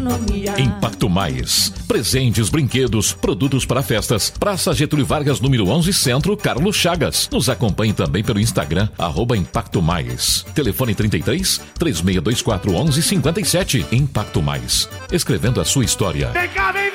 economia. Impacto Mais. Presentes, brinquedos, produtos para festas. Praça Getúlio Vargas, número 11, Centro, Carlos Chagas. Nos acompanhe também pelo Instagram, @Impacto Mais. Telefone 33 3624 1157. Impacto Mais. Escrevendo a sua história. Vem cá, vem, vem!